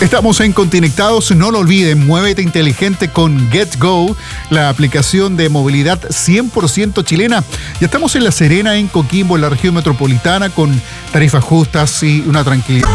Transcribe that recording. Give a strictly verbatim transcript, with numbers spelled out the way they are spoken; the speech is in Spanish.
Estamos en Continectados, no lo olviden, muévete inteligente con GetGo, la aplicación de movilidad cien por ciento chilena. Ya estamos en La Serena, en Coquimbo, en la región metropolitana, con tarifas justas y una tranquilidad.